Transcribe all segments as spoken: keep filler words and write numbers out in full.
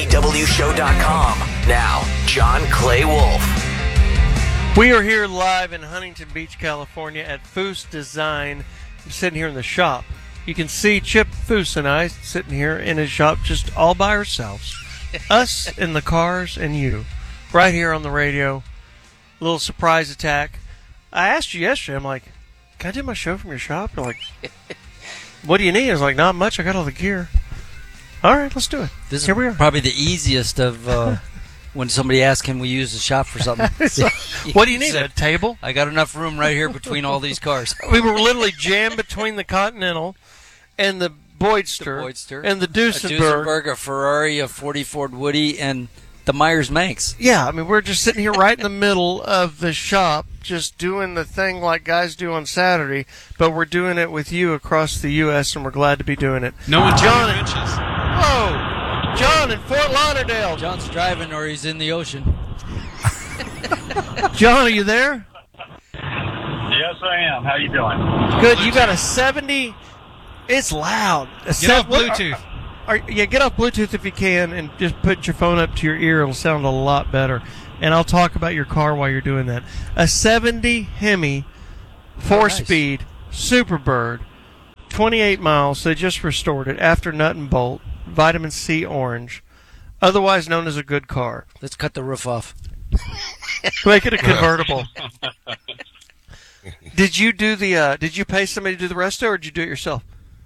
W show dot com. Now, John Clay Wolf. We are here live in Huntington Beach, California at Foose Design. I'm sitting here in the shop. You can see Chip Foose and I sitting here in his shop just all by ourselves. Us in the cars and you. Right here on the radio. A little surprise attack. I asked you yesterday, I'm like, can I do my show from your shop? You're like, what do you need? I was like, not much. I got all the gear. All right, let's do it. This Here is we are. probably the easiest of uh, when somebody asks, can we use the shop for something? So, what do you need, a table? I got enough room right here between all these cars. We were literally jammed between the Continental and the Boydster, The Boydster. and the A Duesenberg. Duesenberg, a Ferrari, a forty Ford Woody, and the Myers-Manx. Yeah, I mean, we're just sitting here right in the middle of the shop, just doing the thing like guys do on Saturday, but we're doing it with you across the U S, and we're glad to be doing it. No one John, John inches. Whoa! John in Fort Lauderdale. John's driving or he's in the ocean. John, are you there? Yes, I am. How you doing? Good. You got a seventy. It's loud. A Get sev- off what- Bluetooth. Are, yeah, get off Bluetooth if you can, and just put your phone up to your ear. It'll sound a lot better. And I'll talk about your car while you're doing that. A seventy Hemi, four-speed, Superbird, twenty-eight miles. They just restored it after nut and bolt, vitamin C orange, otherwise known as a good car. Let's cut the roof off. Make it a convertible. Did you do the? Uh, did you pay somebody to do the resto, or did you do it yourself?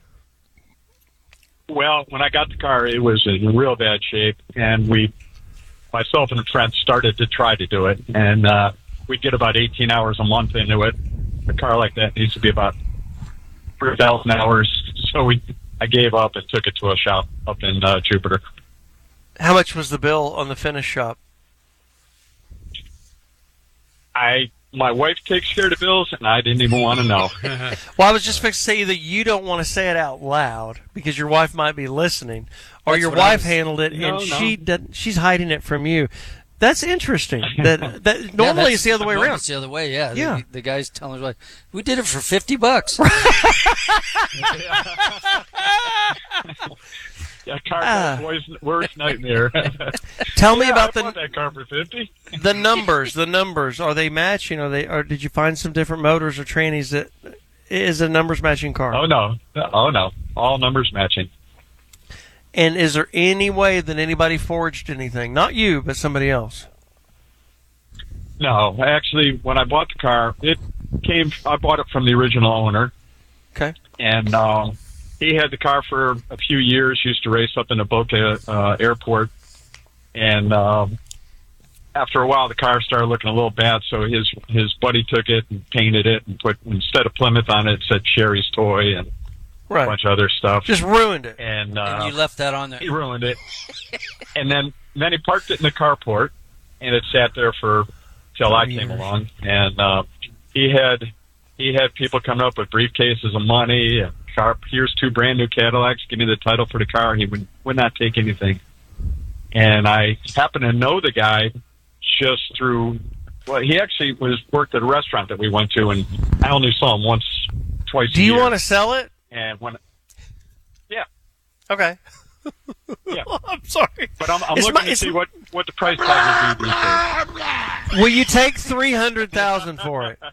Well, when I got the car, it was in real bad shape, and we, myself and Trent, started to try to do it, and uh, we get about eighteen hours a month into it. A car like that needs to be about three thousand hours, so we, I gave up and took it to a shop up in uh, Jupiter. How much was the bill on the finish shop? I, my wife takes care of the bills, and I didn't even want to know. Well, I was just fixing to say that you don't want to say it out loud because your wife might be listening, or That's your what I wife was- handled it No, and no. she doesn't, she's hiding it from you. That's interesting. That that Yeah, normally that's- it's the other way normally around. It's the other way, yeah. Yeah. The, the guy's telling us, like, we did it for fifty bucks. Yeah, car Ah. boy's worst nightmare. Tell me Yeah, about I the bought that car for fifty. the numbers. The numbers, are they matching? Are they? Or did you find some different motors or trannies that is a numbers matching car? Oh no, oh no, all numbers matching. And is there any way that anybody forged anything? Not you, but somebody else. No, actually, when I bought the car, it came. I bought it from the original owner, Okay. and uh, he had the car for a few years. Used to race up in the Boca uh, Airport, and um, after a while, the car started looking a little bad. So his his buddy took it and painted it, and put instead of Plymouth on it, it said Sherry's Toy and a Right. bunch of other stuff. Just ruined it. and uh, And you left that on there. he ruined it. And then then he parked it in the carport, and it sat there for till I came Years. along. And uh, he had he had people coming up with briefcases of money. And car, here's two brand new Cadillacs. Give me the title for the car. He would would not take anything. And I happen to know the guy just through. Well, he actually was worked at a restaurant that we went to, and I only saw him once, twice. Do a you year. want to sell it? And when Okay. Yeah. I'm sorry. But I'm, I'm It's looking my- to it's- see what, what the price tag would be these days. Will you take three hundred thousand for it?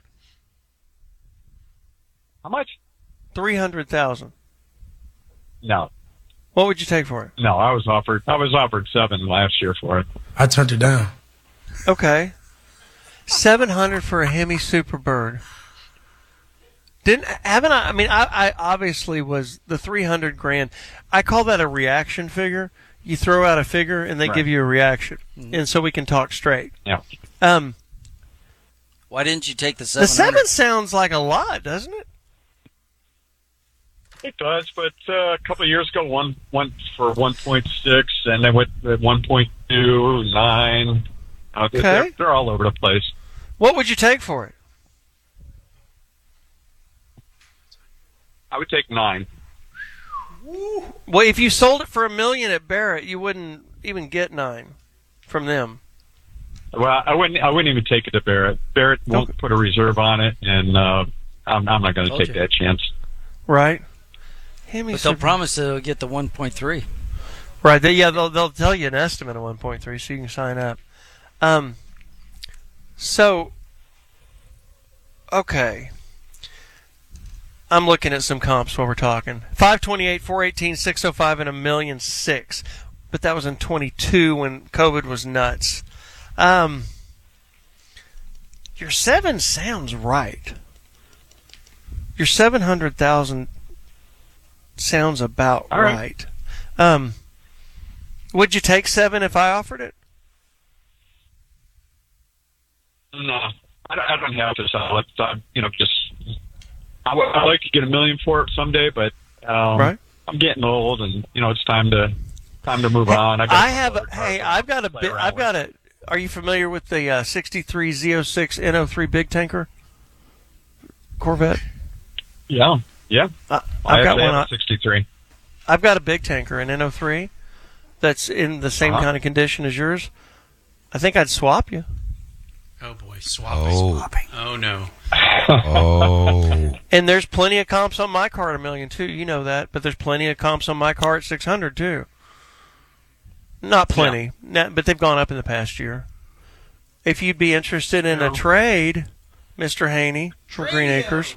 How much? Three hundred thousand. No, What would you take for it? no. I was offered. I was offered seven last year for it. I turned it down. Okay. Seven hundred for a Hemi Superbird. Didn't haven't I? I mean, I, I obviously was the three hundred grand. I call that a reaction figure. You throw out a figure and they Right. give you a reaction, Mm-hmm. and so we can talk straight. Yeah. Um, Why didn't you take the seven the hundred? seven sounds like a lot, doesn't it? It does, but uh, a couple of years ago, one went for one point six, and then went at one point two nine. Uh, Okay. they're, they're all over the place. What would you take for it? I would take nine. Well, if you sold it for a million at Barrett, you wouldn't even get nine from them. Well, I wouldn't. I wouldn't even take it to Barrett. Barrett won't Okay. put a reserve on it, and uh, I'm, I'm not going to Told take you. that chance. Right. Hemi But they'll Super- promise they'll get the one point three. Right. They, yeah, they'll they'll tell you an estimate of one point three, so you can sign up. Um. So. Okay. I'm looking at some comps while we're talking. five twenty-eight, four eighteen, six oh five, and a million six. But that was in twenty-two when COVID was nuts. Um, your seven sounds right. Your seven hundred thousand sounds about All right. right. Um, would you take seven if I offered it? No, I don't, I don't have to sell it. I, you know, just I w- I'd like to get a million for it someday, but um, Right. I'm getting old, and you know, it's time to time to move on. I, got I have. other A, cars hey, to I've got a play bit. around I've got a. Are you familiar with the uh, sixty-three Z oh six N oh three big tanker Corvette? with. Yeah, yeah. I, I I've got actually one. have a sixty-three. I've got a big tanker, an N oh three, that's in the same Uh-huh. kind of condition as yours. I think I'd swap you. Oh boy, swapping. Oh. Oh no. Oh. And there's plenty of comps on my car at a million too. You know that, but there's plenty of comps on my car at six hundred too. Not plenty, no, but they've gone up in the past year. If you'd be interested in a No. trade, Mister Haney from Green Acres,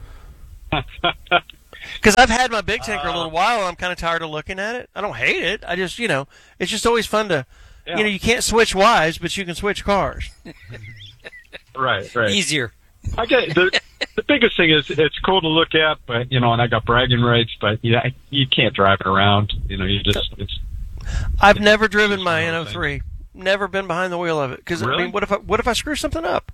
because I've had my big tanker a little while, and I'm kind of tired of looking at it. I don't hate it. I just, you know, it's just always fun to, Yeah. you know, you can't switch wives, but you can switch cars. Right, right. Easier. I get the the biggest thing is it's cool to look at, but you know, and I got bragging rights, but yeah, you can't drive it around. You know, you just it's I've never driven just my one N of oh those three. Never been behind the wheel of it. Because I Really? mean, what if I what if I screw something up?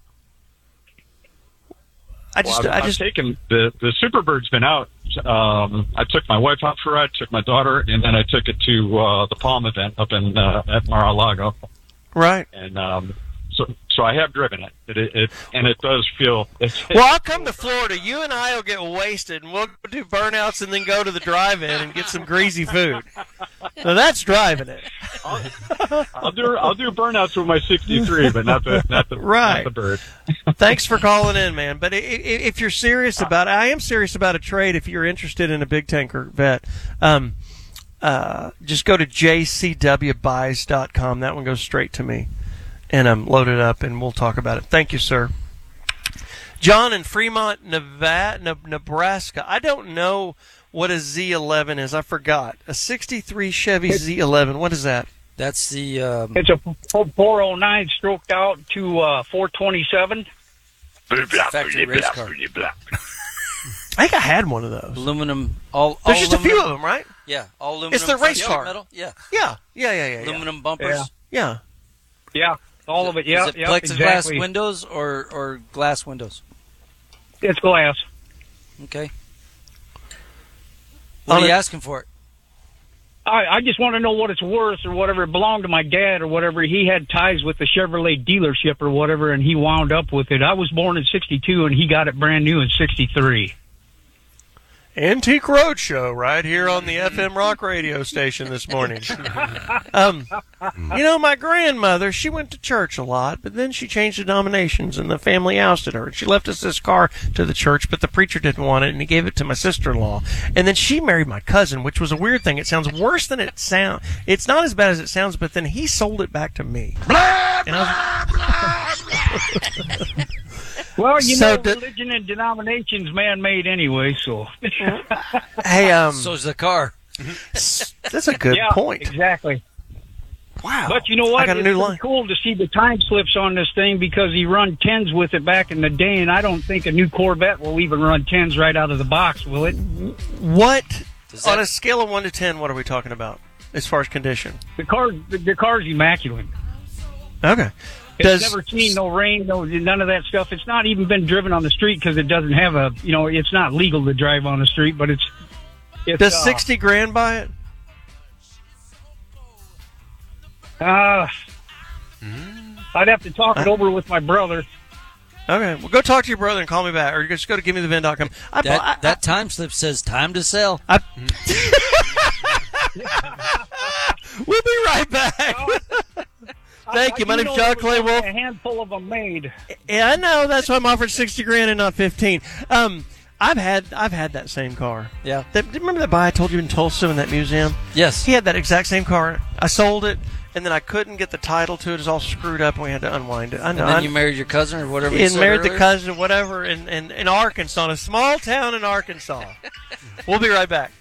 I just well, I've, I just I've taken the the Superbird's been out. Um, I took my wife out for a ride, took my daughter, and then I took it to uh, the Palm event up in uh, at Mar-a-Lago, right. and um, so so I have driven it. It, it, it and it does feel. It's, Well, I'll come to Florida. You and I will get wasted, and we'll do burnouts, and then go to the drive-in and get some greasy food. Now that's driving it. I'll do I'll do burnouts with my sixty-three, but not the not the Right. not the Bird. Thanks for calling in, man. But i- i- if you're serious about it, I am serious about a trade. If you're interested in a big tanker vet, um, uh, just go to j c w buys dot com. That one goes straight to me, and I'm um, loaded up, and we'll talk about it. Thank you, sir. John in Fremont, Nevada, Nebraska. I don't know what a Z eleven is. I forgot. A sixty-three Chevy Z eleven. What is that? That's the um, It's a four oh nine stroked out to uh, four twenty-seven. factory race car. I think I had one of those. Aluminum. All. There's all just a few aluminum. of them, right? Yeah, all aluminum. It's the race front car. metal. Yeah, Yeah. Yeah, yeah, yeah, yeah. aluminum bumpers. Yeah. Yeah. Yeah, all of it. Yeah, Is it yeah, plexiglass exactly. windows or or glass windows? It's glass. Okay. What On are you it- asking for it? I, I just want to know what it's worth or whatever. It belonged to my dad or whatever. He had ties with the Chevrolet dealership or whatever, and he wound up with it. I was born in sixty-two, and he got it brand new in sixty-three. Antique Roadshow right here on the F M Rock radio station this morning. um, you know, my grandmother, she went to church a lot, but then she changed denominations and the family ousted her. She left us this car to the church, but the preacher didn't want it and he gave it to my sister-in-law. And then she married my cousin, which was a weird thing. It sounds worse than it sounds. It's not as bad as it sounds, but then he sold it back to me. And I was, Well, you So know, the- religion and denominations man-made anyway, so. hey, um, So's the car. that's a good yeah, point. exactly. Wow. But you know what? I got a it's new pretty line. cool to see the time slips on this thing because he run tens with it back in the day, and I don't think a new Corvette will even run tens right out of the box, will it? What, Does that- on a scale of one to ten, what are we talking about as far as condition? The car, the, the car's immaculate. Okay. It's Does never seen no rain, no none of that stuff. It's not even been driven on the street because it doesn't have a, you know, it's not legal to drive on the street, but it's. it's does uh, sixty grand buy it? Uh, I'd have to talk it over with my brother. Okay, well, go talk to your brother and call me back, or just go to give me the vin dot com. I, That I, that time slip says time to sell. I, we'll be right back. Thank I- you. My I do name's know John there Clay was only Wolf. A handful of them made. Yeah, I know. That's why I'm offering sixty grand and not fifteen. Um, I've had I've had that same car. Yeah. That, remember that guy I told you in Tulsa in that museum? Yes. He had that exact same car. I sold it, and then I couldn't get the title to it. It was all screwed up, and we had to unwind it. I know. And then I, you married your cousin or whatever you and said married earlier? the cousin, whatever, in, in, in Arkansas, in a small town in Arkansas. We'll be right back.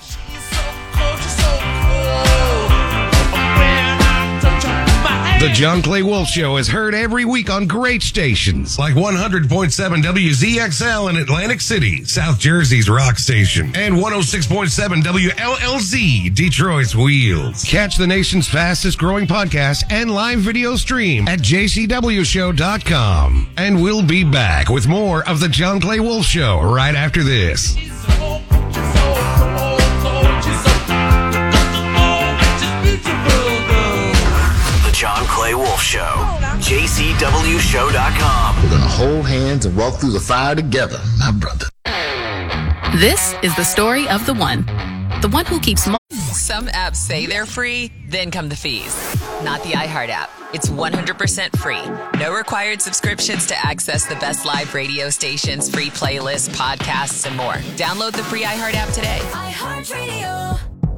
The John Clay Wolf Show is heard every week on great stations like one hundred point seven W Z X L in Atlantic City, South Jersey's rock station, and one oh six point seven W L L Z, Detroit's Wheels. Catch the nation's fastest growing podcast and live video stream at J C W show dot com. And we'll be back with more of the John Clay Wolf Show right after this. John Clay Wolf Show. J C W show dot com. We're going to hold hands and walk through the fire together, my brother. This is the story of the one. The one who keeps... Mo- Some apps say they're free, then come the fees. Not the iHeart app. It's one hundred percent free. No required subscriptions to access the best live radio stations, free playlists, podcasts, and more. Download the free iHeart app today. iHeartRadio.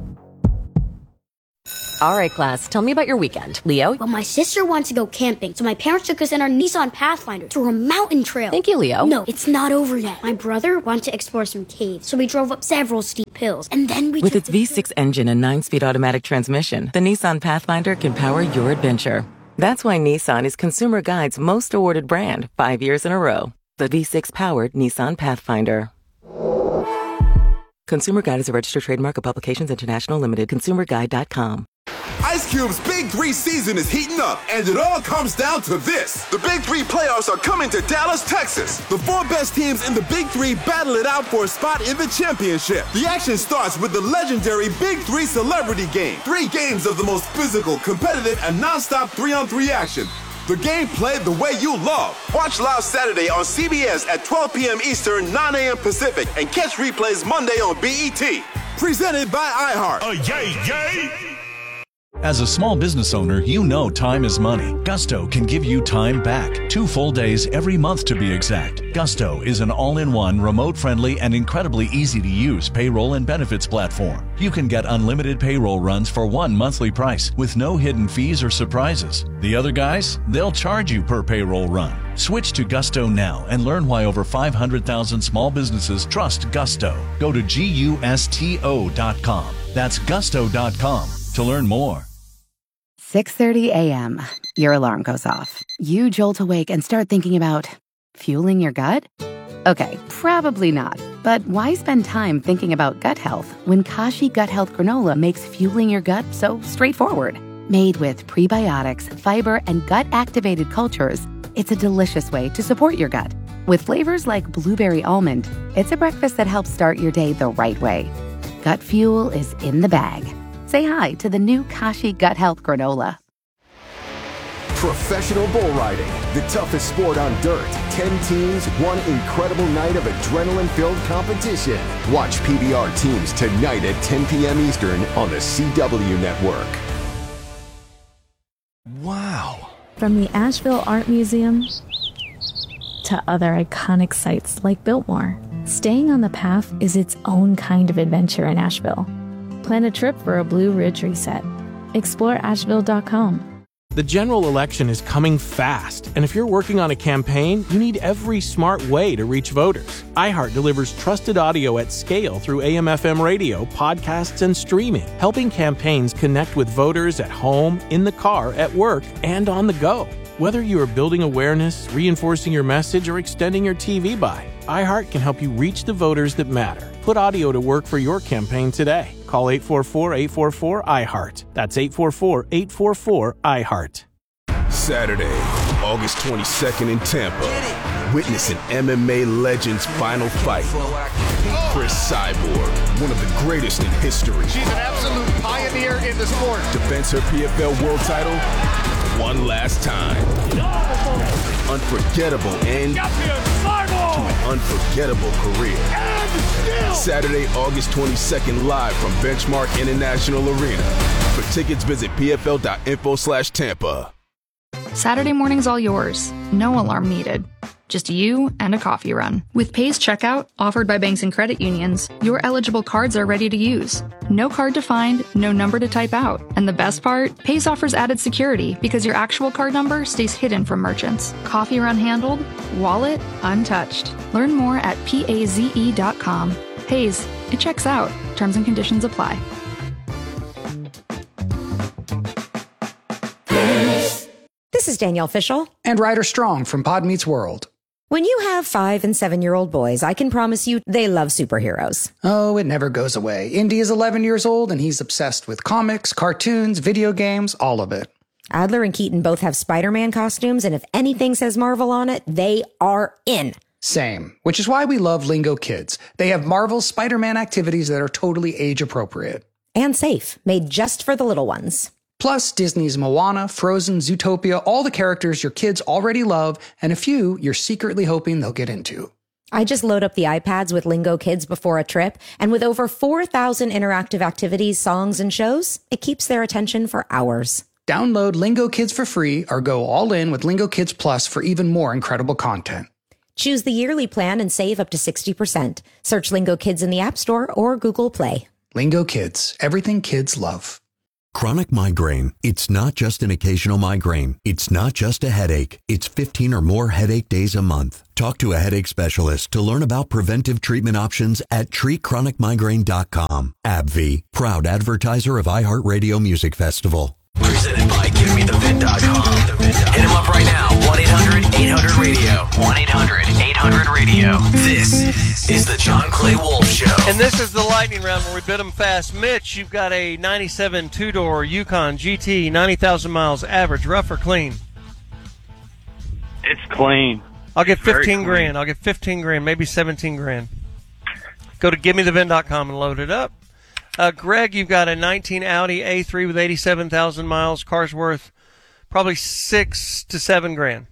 All right, class, tell me about your weekend. Leo? Well, my sister wants to go camping, so my parents took us in our Nissan Pathfinder through a mountain trail. Thank you, Leo. No, it's not over yet. My brother wanted to explore some caves, so we drove up several steep hills, and then we... With its V six engine and nine-speed automatic transmission, the Nissan Pathfinder can power your adventure. That's why Nissan is Consumer Guide's most awarded brand, five years in a row. The V six-powered Nissan Pathfinder. Consumer Guide is a registered trademark of Publications International Limited. consumer guide dot com. Ice Cube's Big Three season is heating up, and it all comes down to this. The Big Three playoffs are coming to Dallas, Texas. The four best teams in the Big Three battle it out for a spot in the championship. The action starts with the legendary Big Three Celebrity Game. Three games of the most physical, competitive, and non-stop three-on-three action. The game played the way you love. Watch live Saturday on C B S at twelve p.m. Eastern, nine a.m. Pacific, and catch replays Monday on B E T. Presented by iHeart. Oh, yay, yay! As a small business owner, you know time is money. Gusto can give you time back. Two full days every month to be exact. Gusto is an all-in-one, remote-friendly, and incredibly easy-to-use payroll and benefits platform. You can get unlimited payroll runs for one monthly price with no hidden fees or surprises. The other guys, they'll charge you per payroll run. Switch to Gusto now and learn why over five hundred thousand small businesses trust Gusto. Go to gusto dot com. That's gusto dot com to learn more. six thirty a.m. Your alarm goes off. You jolt awake and start thinking about fueling your gut? Okay, probably not. But why spend time thinking about gut health when Kashi Gut Health Granola makes fueling your gut so straightforward? Made with prebiotics, fiber, and gut-activated cultures, it's a delicious way to support your gut. With flavors like blueberry almond, it's a breakfast that helps start your day the right way. Gut fuel is in the bag. Say hi to the new Kashi Gut Health Granola. Professional bull riding, the toughest sport on dirt. Ten teams, one incredible night of adrenaline-filled competition. Watch P B R teams tonight at ten p.m. Eastern on the C W Network. Wow. From the Asheville Art Museum to other iconic sites like Biltmore, staying on the path is its own kind of adventure in Asheville. Plan a trip for a Blue Ridge reset. Explore asheville dot com. The general election is coming fast, and if you're working on a campaign, you need every smart way to reach voters. iHeart delivers trusted audio at scale through A M F M radio, podcasts, and streaming, helping campaigns connect with voters at home, in the car, at work, and on the go. Whether you are building awareness, reinforcing your message, or extending your T V buy, iHeart can help you reach the voters that matter. Put audio to work for your campaign today. Call eight four four, eight four four, I heart. That's eight four four, eight four four, I heart. Saturday, August twenty-second in Tampa. Witness an M M A legend's final fight. Chris Cyborg, one of the greatest in history. She's an absolute pioneer in the sport. Defends her P F L world title one last time. Unforgettable end to an unforgettable career. Saturday, August twenty-second, live from Benchmark International Arena. For tickets, visit P F L dot info slash Tampa. Saturday morning's all yours. No alarm needed. Just you and a coffee run. With Pay's checkout, offered by banks and credit unions, your eligible cards are ready to use. No card to find, no number to type out. And the best part? Pay's offers added security because your actual card number stays hidden from merchants. Coffee run handled, wallet untouched. Learn more at paze dot com. Pay's, it checks out. Terms and conditions apply. This is Danielle Fishel. And Ryder Strong from Pod Meets World. When you have five and seven-year-old boys, I can promise you they love superheroes. Oh, it never goes away. Indy is eleven years old, and he's obsessed with comics, cartoons, video games, all of it. Adler and Keaton both have Spider-Man costumes, and if anything says Marvel on it, they are in. Same, which is why we love Lingo Kids. They have Marvel's Spider-Man activities that are totally age-appropriate. And safe, made just for the little ones. Plus, Disney's Moana, Frozen, Zootopia, all the characters your kids already love, and a few you're secretly hoping they'll get into. I just load up the iPads with Lingo Kids before a trip, and with over four thousand interactive activities, songs, and shows, it keeps their attention for hours. Download Lingo Kids for free or go all in with Lingo Kids Plus for even more incredible content. Choose the yearly plan and save up to sixty percent. Search Lingo Kids in the App Store or Google Play. Lingo Kids, everything kids love. Chronic migraine. It's not just an occasional migraine. It's not just a headache. It's fifteen or more headache days a month. Talk to a headache specialist to learn about preventive treatment options at treat chronic migraine dot com. AbbVie, proud advertiser of iHeartRadio Music Festival. Presented by give me the vin dot com. Hit him up right now. one eight hundred eight hundred radio. one eight hundred eight hundred radio. This is the John Clay Wolf Show. And this is the lightning round where we bid them fast. Mitch, you've got a ninety-seven two-door Yukon G T, ninety thousand miles average, rough or clean? It's clean. I'll get Very fifteen clean. grand. I'll get fifteen grand, maybe seventeen grand. Go to give me the vin dot com and load it up. Uh, Greg, you've got a nineteen Audi A three with eighty-seven thousand miles. Car's worth probably six to seven grand.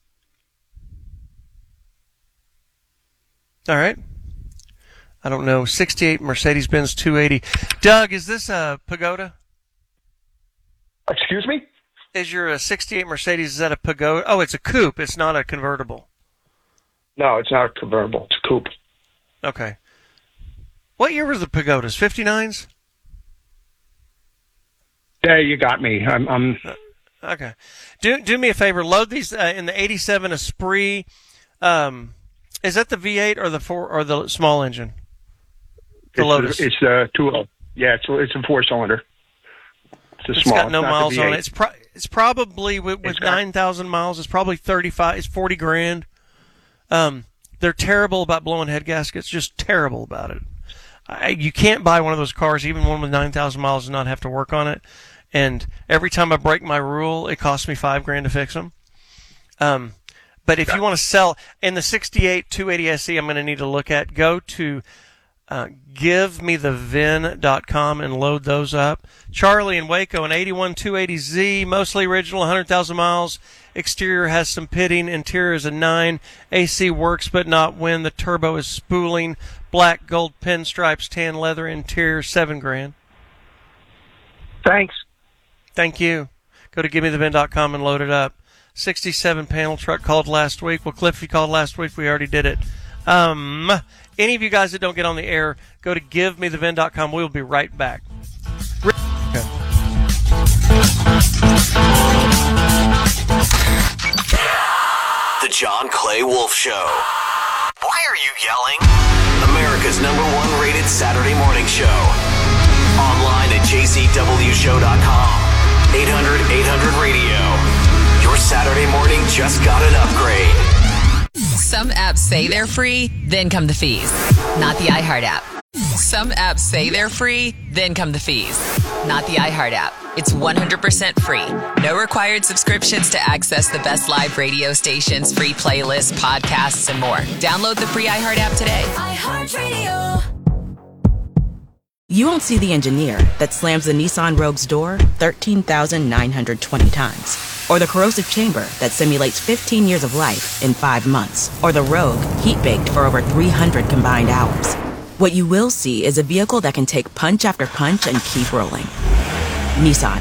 All right. I don't know. sixty-eight Mercedes-Benz two eighty. Doug, is this a Pagoda? Excuse me? Is your a sixty-eight Mercedes, is that a Pagoda? Oh, it's a coupe. It's not a convertible. No, it's not a convertible. It's a coupe. Okay. What year was the Pagodas? fifty-nines? Yeah, you got me. I'm. I'm Okay. Do do me a favor. Load these uh, in the eighty-seven Esprit. Um, is that the V eight or the four or the small engine? The it's Lotus. A, it's a two oh. Yeah, it's a, it's a four cylinder. It's a It's small. got no it's not miles the on V eight. it. It's pro- it's probably with, with It's got- nine thousand miles. It's probably thirty-five. It's forty grand. Um, they're terrible about blowing head gaskets. Just terrible about it. I, you can't buy one of those cars, even one with nine thousand miles, and not have to work on it. And every time I break my rule, it costs me five grand to fix them. Um, but if you want to sell in the sixty-eight two eighty S E, I'm going to need to look at. Go to uh, give me the vin dot com and load those up. Charlie in Waco, an eighty-one two eighty Z, mostly original, one hundred thousand miles. Exterior has some pitting. Interior is a nine. A C works, but not when the turbo is spooling. Black, gold pinstripes, tan leather interior, seven grand. Thanks. Thank you. Go to give me the vin dot com and load it up. sixty-seven panel truck called last week. Well, Cliff, you called last week. We already did it. Um, any of you guys that don't get on the air, go to give me the vin dot com. We'll be right back. Okay. The John Clay Wolf Show. Why are you yelling? America's number one rated Saturday morning show. Online at j c w show dot com. eight hundred eight hundred radio. Your Saturday morning just got an upgrade. Some apps say they're free, then come the fees. Not the iHeart app. Some apps say they're free, then come the fees. Not the iHeart app. It's one hundred percent free. No required subscriptions to access the best live radio stations, free playlists, podcasts, and more. Download the free iHeart app today. iHeartRadio. You won't see the engineer that slams the Nissan Rogue's door thirteen thousand nine hundred twenty times. Or the corrosive chamber that simulates fifteen years of life in five months. Or the Rogue heat-baked for over three hundred combined hours. What you will see is a vehicle that can take punch after punch and keep rolling. Nissan.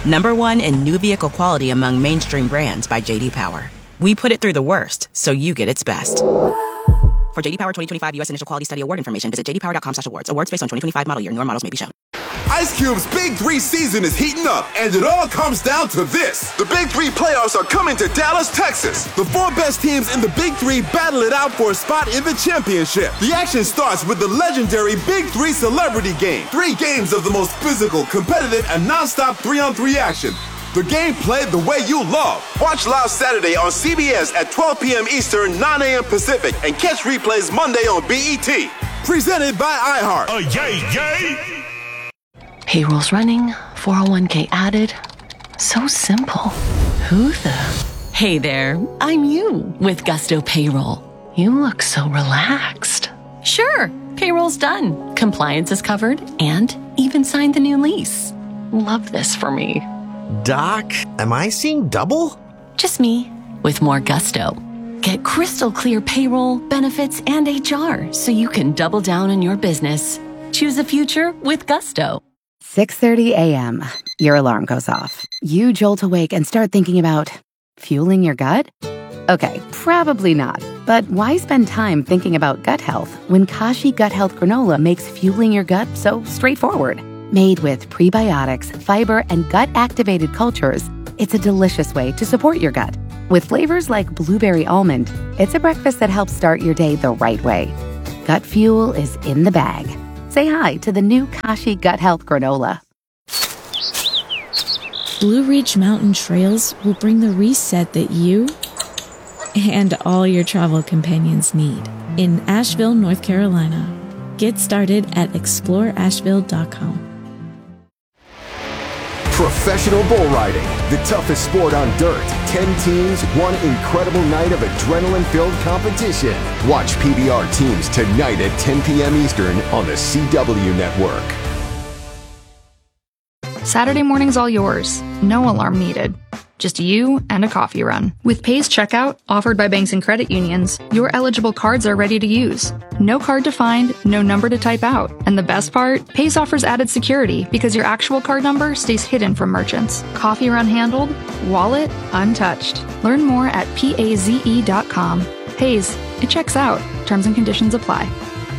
Number one in new vehicle quality among mainstream brands by J D Power. We put it through the worst, so you get its best. For J D Power twenty twenty-five U S Initial Quality Study Award information, visit j d power dot com slash awards. Awards based on twenty twenty-five model year. Newer models may be shown. Ice Cube's Big Three season is heating up, and it all comes down to this. The Big Three playoffs are coming to Dallas, Texas. The four best teams in the Big Three battle it out for a spot in the championship. The action starts with the legendary Big Three Celebrity Game. Three games of the most physical, competitive, and non-stop three-on-three action. The game played the way you love. Watch live Saturday on C B S at twelve p.m. Eastern, nine a.m. Pacific, and catch replays Monday on B E T. Presented by iHeart. Oh, yay, yay! Payroll's running, four oh one k added. So simple. Who the? Hey there, I'm you with Gusto Payroll. You look so relaxed. Sure, payroll's done. Compliance is covered and even signed the new lease. Love this for me. Doc, am I seeing double? Just me with more gusto. Get crystal clear payroll, benefits, and H R so you can double down on your business. Choose a future with Gusto. six thirty a.m. Your alarm goes off. You jolt awake and start thinking about fueling your gut? Okay, probably not. But why spend time thinking about gut health when Kashi Gut Health Granola makes fueling your gut so straightforward? Made with prebiotics, fiber, and gut-activated cultures, it's a delicious way to support your gut. With flavors like blueberry almond, it's a breakfast that helps start your day the right way. Gut fuel is in the bag. Say hi to the new Kashi Gut Health Granola. Blue Ridge Mountain Trails will bring the reset that you and all your travel companions need in Asheville, North Carolina. Get started at explore asheville dot com. Professional bull riding, the toughest sport on dirt. Ten teams, one incredible night of adrenaline-filled competition. Watch P B R teams tonight at ten p.m. Eastern on the C W Network. Saturday morning's all yours. No alarm needed. Just you and a coffee run. With Pay's Checkout, offered by banks and credit unions, your eligible cards are ready to use. No card to find, no number to type out. And the best part? Pay's offers added security because your actual card number stays hidden from merchants. Coffee run handled, wallet untouched. Learn more at paze dot com. Pay's, it checks out. Terms and conditions apply.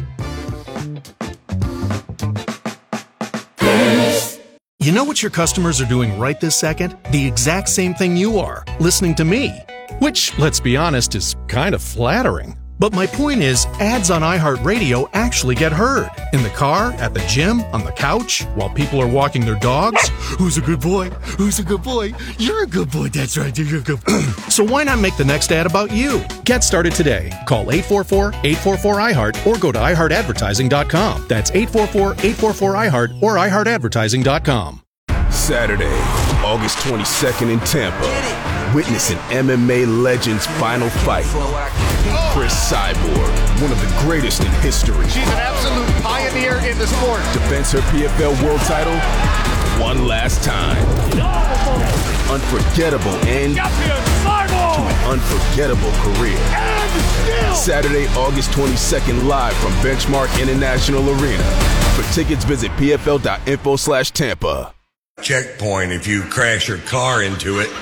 You know what your customers are doing right this second? The exact same thing you are, listening to me. Which, let's be honest, is kind of flattering. But my point is, ads on iHeartRadio actually get heard. In the car, at the gym, on the couch, while people are walking their dogs. Who's a good boy? Who's a good boy? You're a good boy, that's right, you're a good boy. So why not make the next ad about you? Get started today. Call eight four four, eight four four, I heart or go to i heart advertising dot com. That's eight four four, eight four four, I heart or i heart advertising dot com. Saturday, August twenty-second in Tampa. Witness an M M A legend's final fight. Chris Cyborg, one of the greatest in history. She's an absolute pioneer in the sport. Defends her P F L world title one last time. Unforgettable end to an unforgettable career. Saturday, August twenty-second, live from Benchmark International Arena. For tickets, visit p f l dot info slash Tampa. Checkpoint if you crash your car into it.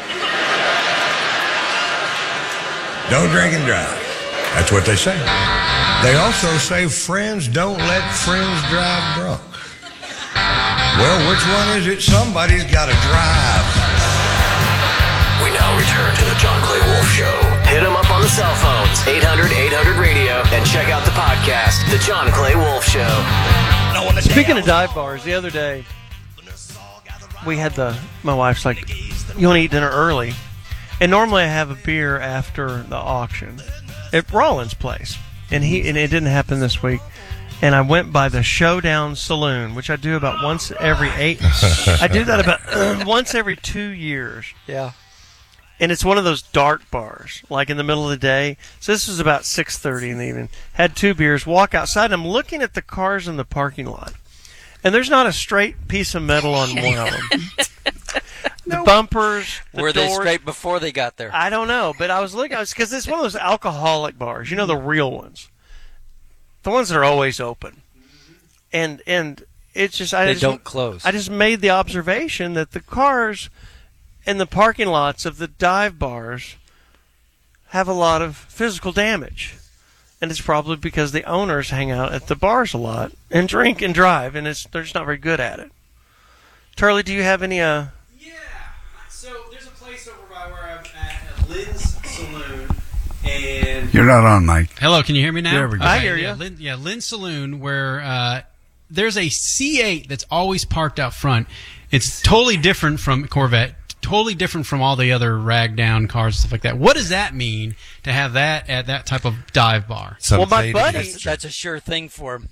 Don't drink and drive. That's what they say. They also say friends don't let friends drive drunk. Well, which one is it? Somebody's got to drive. We now return to the John Clay Wolf Show. Hit him up on the cell phones, eight hundred, eight hundred radio, and check out the podcast, The John Clay Wolf Show. Speaking of dive bars, the other day, we had the, my wife's like, you want to eat dinner early? And normally I have a beer after the auction at Rollins' place. And he and it didn't happen this week. And I went by the Showdown Saloon, which I do about once every eight. I do that about uh, once every two years. Yeah. And it's one of those dark bars, like in the middle of the day. So this was about six thirty in the evening. Had two beers, walk outside, and I'm looking at the cars in the parking lot. And there's not a straight piece of metal on one of them. The bumpers, the Were doors, they straight before they got there? I don't know, but I was looking, because it's one of those alcoholic bars, you know, the real ones. The ones that are always open. And and it's just I they just, don't close. I just made the observation that the cars in the parking lots of the dive bars have a lot of physical damage. And it's probably because the owners hang out at the bars a lot and drink and drive, and it's they're just not very good at it. Turley, do you have any? Uh... Yeah. So there's a place over by where I'm at, at Lynn's Saloon, and you're not on, Mike. Hello, can you hear me now? There we go. I hear yeah, you. Lynn, yeah, Lynn's Saloon, where uh, there's a C eight that's always parked out front. It's totally different from Corvette. Totally different from all the other rag down cars and stuff like that. What does that mean to have that at that type of dive bar? Well, my buddy, that's, that's a sure thing for him.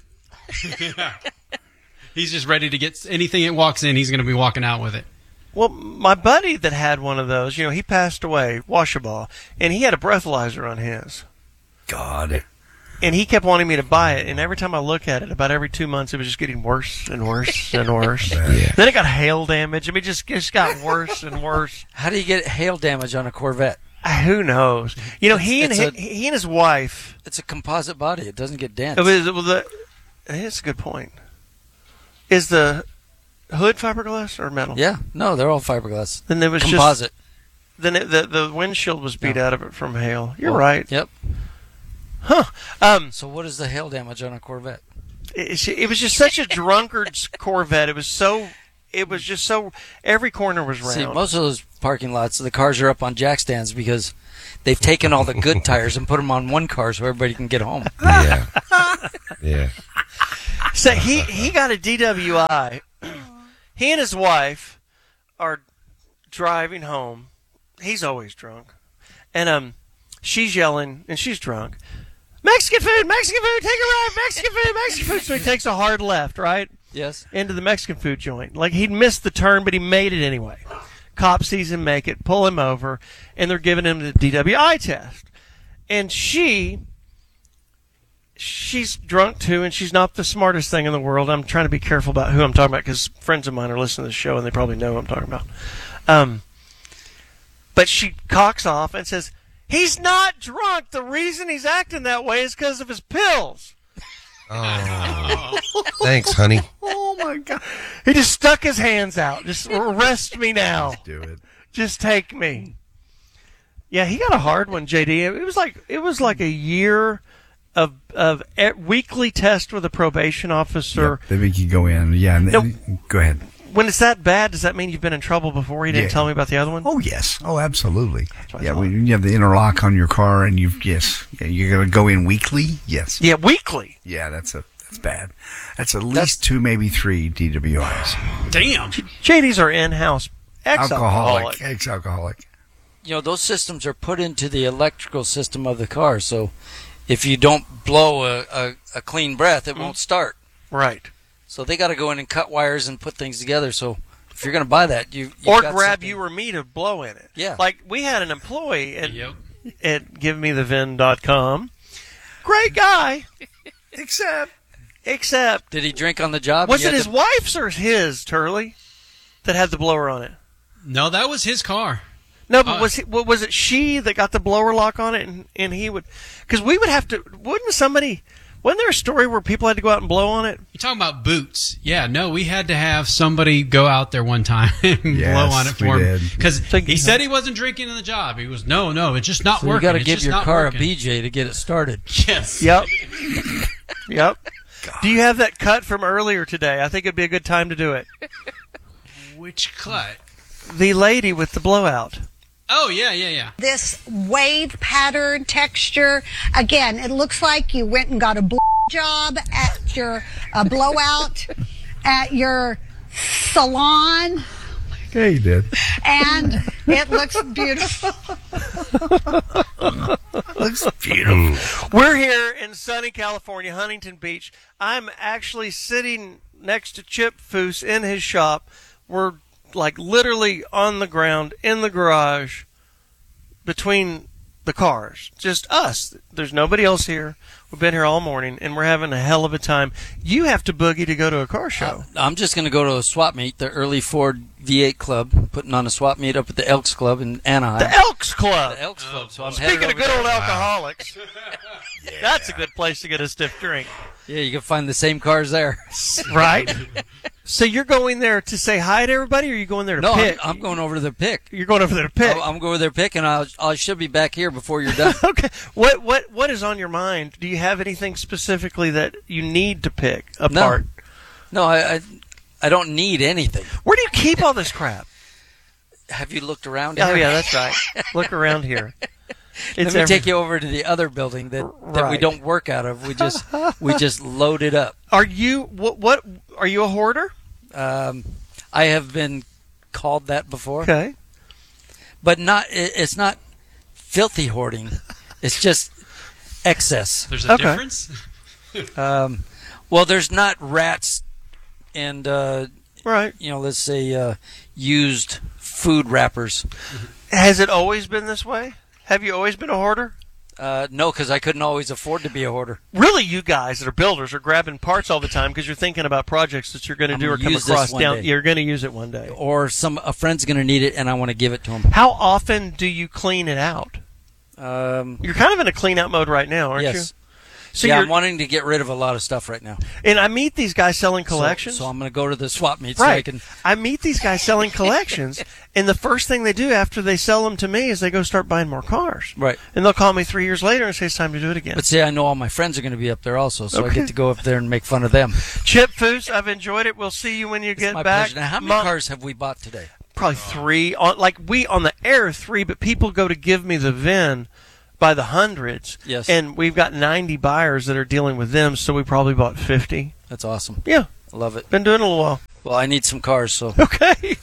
He's just ready to get anything that walks in. He's going to be walking out with it. well, my buddy that had one of those, you know, he passed away, Washabaugh, and he had a breathalyzer on his. God. And he kept wanting me to buy it, and every time I look at it, about every two months, it was just getting worse and worse and worse. Yeah. Then it got hail damage. I mean, it just, just got worse and worse. How do you get hail damage on a Corvette? Uh, who knows? You know, It's- he and it's he, a- he and his wife. It's a composite body. It doesn't get dense. It was, well, the, that's a good point. Is the hood fiberglass or metal? Yeah, no, they're all fiberglass. Then there was composite. Just, then it, the the windshield was beat No. out of it from hail. You're Well, right. Yep. Huh. Um, so what is the hail damage on a Corvette? It, it was just such a drunkard's Corvette. It was so. It was just so. Every corner was round. See, most of those parking lots, the cars are up on jack stands because they've taken all the good tires and put them on one car so everybody can get home. Yeah. Yeah. So he he got a D W I. He and his wife are driving home. He's always drunk, and um, she's yelling and she's drunk. Mexican food, Mexican food, take a ride, Mexican food, Mexican food. So he takes a hard left, right? Yes. Into the Mexican food joint. Like he'd missed the turn, but he made it anyway. Cop sees him make it, pull him over, and they're giving him the D W I test. And she, she's drunk too, and she's not the smartest thing in the world. I'm trying to be careful about who I'm talking about because friends of mine are listening to the show and they probably know who I'm talking about. Um, but she cocks off and says, "He's not drunk. The reason he's acting that way is because of his pills." Oh. Thanks, honey. Oh, my God. He just stuck his hands out. Just arrest me now. Do it. Just take me. Yeah, he got a hard one, J D. It was like it was like a year of of e- weekly test with a probation officer. Yep, they make you go in. Yeah. And No. then, go ahead. When it's that bad, does that mean you've been in trouble before? He didn't Yeah. tell me about the other one? Oh, yes. Oh, absolutely. what I Yeah, thought. when you have the interlock on your car and you've, yes. Yeah, you're going to go in weekly? Yes. Yeah, weekly. Yeah, that's a that's bad. That's at least two, maybe three D W Is. Damn. J D's are in-house Alcoholic. ex-alcoholic. Ex-alcoholic. You know, those systems are put into the electrical system of the car, so if you don't blow a, a, a clean breath, it won't start. Right. So they got to go in and cut wires and put things together. So if you're going to buy that, you you've Or got grab something- you or me to blow in it. Yeah. Like, we had an employee at, at give me the vin dot com. Great guy. Except. Except. Did he drink on the job? Was You it had his to- wife's or his, Turley, that had the blower on it? No, that was his car. No, but Uh, was it, was it she that got the blower lock on it, and, and he would? Because we would have to. Wouldn't somebody? Wasn't there a story where people had to go out and blow on it? You're talking about boots. Yeah, no, we had to have somebody go out there one time and Yes, blow on it we for him. did. Because he said he wasn't drinking in the job. He was, no, no, it's just not So working. you got to It's give just your not car working. a B J to get it started. Yes. Yep. Yep. Do you have that cut from earlier today? I think it'd be a good time to do it. Which cut? The lady with the blowout. Oh, yeah, yeah, yeah. This wave pattern texture. Again, it looks like you went and got a blow job at your uh, blowout at your salon, Yeah, you did. and it looks beautiful. Looks beautiful. We're here in sunny California, Huntington Beach. I'm actually sitting next to Chip Foose in his shop. We're like literally on the ground in the garage between the cars. Just us. There's nobody else here. We've been here all morning, and we're having a hell of a time. You have to boogie to go to a car show. I'm just going to go to a swap meet, the Early Ford V eight Club, putting on a swap meet up at the Elks Club in Anaheim. The Elks Club. The Elks Club. So I'm Speaking headed of good over old there. alcoholics, that's a good place to get a stiff drink. Yeah, you can find the same cars there. Right? So you're going there to say hi to everybody, or are you going there to no, pick? I'm, I'm going over there to pick. You're going over there to pick. I'm, I'm going over there to pick, and I'll, I should be back here before you're done. Okay. What what what is on your mind? Do you have anything specifically that you need to pick apart? No, no I, I I don't need anything. Where do you keep all this crap? Have you looked around Oh here? yeah, that's right. Look around here. Let me every- take you over to the other building that, that we Right. don't work out of. We just we just load it up. Are you what? What are you a hoarder? Um, I have been called that before. Okay, but not. It, it's not filthy hoarding. It's just excess. There's a Okay. difference? um, well, there's not rats and uh, right. You know, let's say uh, used food wrappers. Has it always been this way? Have you always been a hoarder? Uh, no, because I couldn't always afford to be a hoarder. Really, you guys that are builders are grabbing parts all the time because you're thinking about projects that you're going to I'm do or gonna come use this across one down. day. You're going to use it one day. Or some a friend's going to need it, and I want to give it to him. How often do you clean it out? Um, You're kind of in a clean out mode right now, aren't yes. you? So yeah, you're, I'm wanting to get rid of a lot of stuff right now. and I meet these guys selling So- collections. So, I'm going to go to the swap meet so I Right. can. I meet these guys selling collections, and the first thing they do after they sell them to me is they go start buying more cars. Right. And they'll call me three years later and say it's time to do it again. But see, I know all my friends are going to be up there also, so I Okay. get to go up there and make fun of them. Chip Foose, I've enjoyed it. We'll see you when you get My back. pleasure. Now, how many Mom- cars have we bought today? Probably three. On like we on the air three, but people go to give me the V I N by the hundreds. Yes. And we've got ninety buyers that are dealing with them, so we probably bought fifty. That's awesome. Yeah. I love it. Been doing it a little while. Well, I need some cars, so. Okay.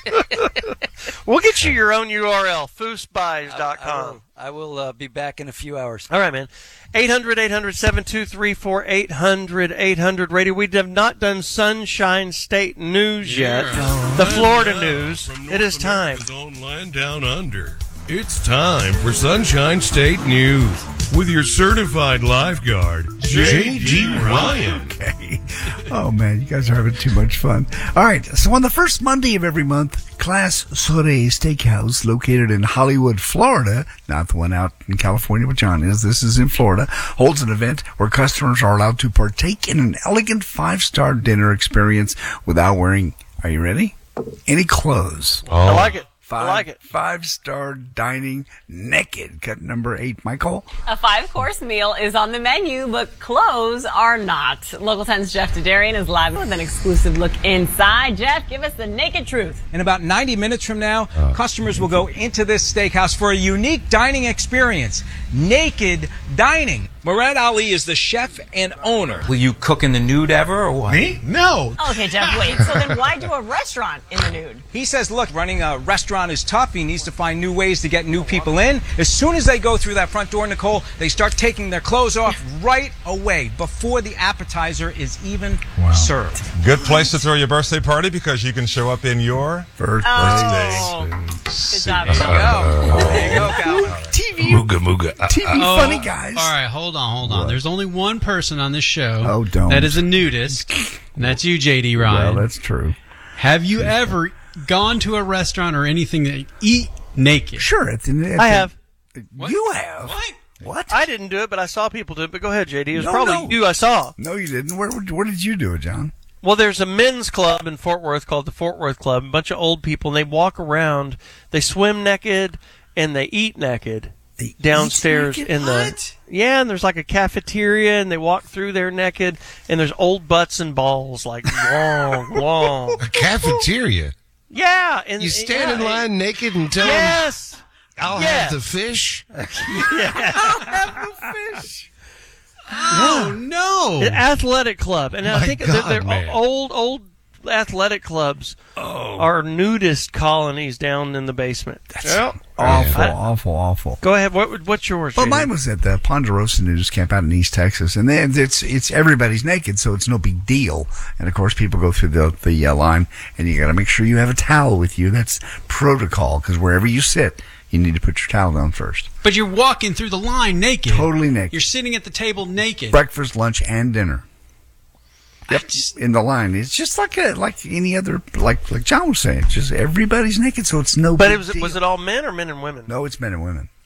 We'll get you your own U R L, foose buys dot com. I will uh, be back in a few hours. All right, man. eight hundred, eight hundred, seven two three four, eight hundred, eight hundred radio. We have not done Sunshine State news yet. The Florida news. It is time. Online down under. It's time for Sunshine State News with your certified lifeguard, J G Ryan. Okay. Oh, man, you guys are having too much fun. All right, so on the first Monday of every month, Class Soiree Steakhouse, located in Hollywood, Florida, not the one out in California where John is, this is in Florida, holds an event where customers are allowed to partake in an elegant five-star dinner experience without wearing, are you ready? Any clothes. I like it. Five, I like it. Five-star dining naked. Cut number eight. Michael? A five-course meal is on the menu, but clothes are not. Local ten's Jeff Dedarian is live with an exclusive look inside. Jeff, give us the naked truth. In about ninety minutes from now, customers will go into this steakhouse for a unique dining experience. Naked dining. Murad Ali is the chef and owner. Will you cook in the nude ever or what? Me? No. Okay, Jeff, wait. So then why do a restaurant in the nude? He says, look, running a restaurant is tough. He needs to find new ways to get new people in. As soon as they go through that front door, Nicole, they start taking their clothes off right away before the appetizer is even served. Good place to throw your birthday party because you can show up in your birthday. Oh. Good job. There you go. There you go, Calvin. T V. Mooga mooga. T V Oh, funny guys. All right, hold on, hold on. There's only one person on this show Oh, don't. that is a nudist, and that's you, J D Ryan. Well, that's true. Have you ever gone to a restaurant or anything that you eat naked? Sure. At the, at I the- have. You have? What? What? I didn't do it, but I saw people do it. But go ahead, J D. It was No, probably no. you I saw. No, you didn't. Where, where did you do it, John? Well, there's a men's club in Fort Worth called the Fort Worth Club. A bunch of old people, and they walk around. They swim naked, and they eat naked They downstairs eat naked? in the What? yeah. And there's like a cafeteria, and they walk through there naked, and there's old butts and balls, like long, long. A cafeteria. Yeah, and You stand yeah, in line naked and tell them, Yes. I'll Yes. have the fish. I'll have the fish. Oh, no. An athletic club, and I My think God, that they're man. old, old athletic clubs are nudist colonies down in the basement. That's awful, awful, awful. Go ahead. What, what's yours? Well, J D? mine was at the Ponderosa Nudist Camp out in East Texas, and then it's it's everybody's naked, so it's no big deal. And of course, people go through the the uh, line, and you got to make sure you have a towel with you. That's protocol because wherever you sit, you need to put your towel down first. But you're walking through the line naked. Totally naked. You're sitting at the table naked. Breakfast, lunch, and dinner. Yep, in the line. It's just like a like any other like like John was saying. It's just everybody's naked, so it's no. But big it was deal. was it all men or men and women? No, it's men and women.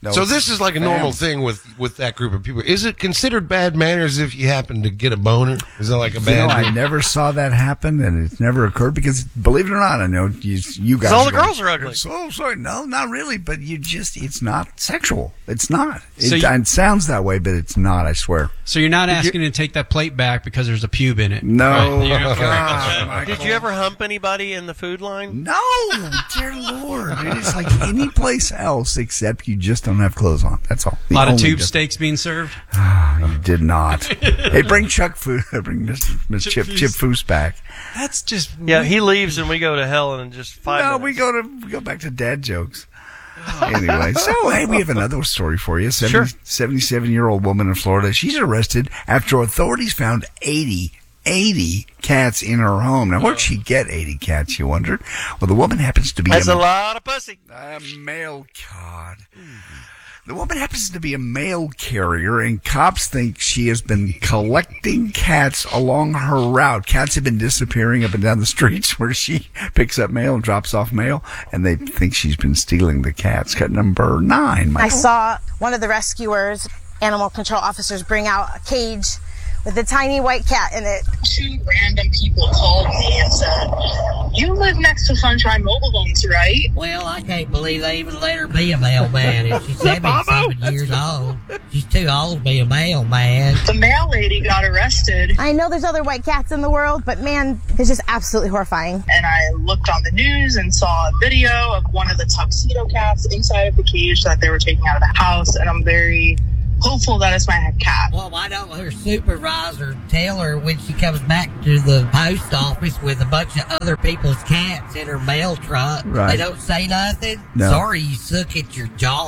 No, so it's this is like a normal family. thing with, with that group of people. Is it considered bad manners if you happen to get a boner? Is that like a You bad? know, I never saw that happen, and it's never occurred because, believe it or not, I know you, you guys. all the going, girls are ugly. Oh, sorry, no, not really. But you just—it's not sexual. It's not. It, So you- it sounds that way, but it's not. I swear. So you're not asking to take that plate back because there's a pube in it. No. Right. You're okay. God, Did you ever hump anybody in the food line? No, dear Lord. It's like any place else except you just don't have clothes on. That's all. A The lot of only tube difference. steaks being served. You did not. Hey, bring Chuck Foose, bring Miss Miss Chip Chip Chip Foose. Foose back. That's just Yeah, he leaves and we go to hell in just five No, minutes. we go to we go back to dad jokes. Anyway, so hey, we have another story for you. seventy-seven-year-old woman in Florida. She's arrested after authorities found eighty, eighty cats in her home. Now, where'd she get eighty cats, you wondered? Well, the woman happens to be That's a, a lot of pussy. a male God. The woman happens to be a mail carrier, and cops think she has been collecting cats along her route. Cats have been disappearing up and down the streets where she picks up mail and drops off mail, and they think she's been stealing the cats. Cut number nine, Michael. I saw one of the rescuers, animal control officers, bring out a cage with a tiny white cat in it. Two random people called me and said, "You live next to Sunshine Mobile Homes, right?" Well, I can't believe they even let her be a mailman. And she's seventy-seven years old. She's too old to be a mailman. The mail lady got arrested. I know there's other white cats in the world, but man, it's just absolutely horrifying. And I looked on the news and saw a video of one of the tuxedo cats inside of the cage that they were taking out of the house, and I'm very hopeful that it's my cat. Well, why don't her supervisor tell her when she comes back to the post office with a bunch of other people's cats in her mail truck? Right. They don't say nothing? No. Sorry, you suck at your job.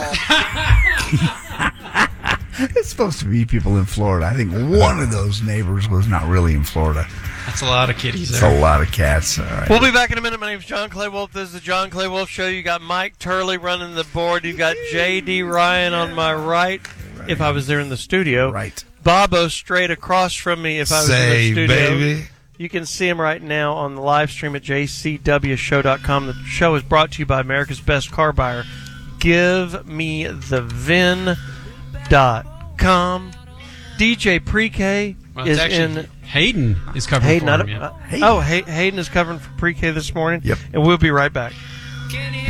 It's supposed to be people in Florida. I think one of those neighbors was not really in Florida. That's a lot of kitties It's there. a lot of cats. All right. We'll be back in a minute. My name's John Clay Wolf. This is the John Clay Wolf Show. You got Mike Turley running the board. You got J D Ryan on my right, if I was there in the studio. Right. Bobo straight across from me if I was Say, in the studio. baby. You can see him right now on the live stream at j c w show dot com. The show is brought to you by America's Best Car Buyer. Give me the vin dot com. D J Pre-K Well, is it's actually, in... Hayden is covering Hayden, for I him. don't- Yeah. uh, oh, Hay- Hayden is covering for Pre-K this morning. Yep. And we'll be right back.